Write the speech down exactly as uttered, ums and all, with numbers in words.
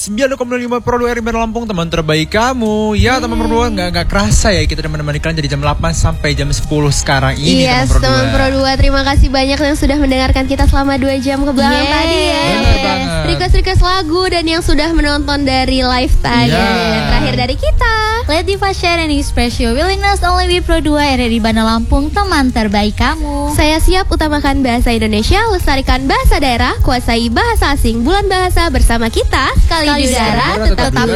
sembilan koma lima Pro dua R M Lampung, teman terbaik kamu. Ya, teman Pro dua nggak nggak kerasa ya kita udah menemani kalian dari jam delapan sampai jam sepuluh sekarang ini. Yes, teman Pro dua, terima kasih banyak yang sudah mendengarkan kita selama dua jam ke belakang Yes. tadi ya. Benar banget. Request-request lagu dan yang sudah menonton dari live tadi. Ya. Dan terakhir dari kita. Let Diva share and express your willingness only with Pro dua R R I Bandar Lampung, teman terbaik kamu. Saya siap utamakan bahasa Indonesia, lestarikan bahasa daerah, kuasai bahasa asing. Bulan bahasa bersama kita. Sekali di udara, tetap di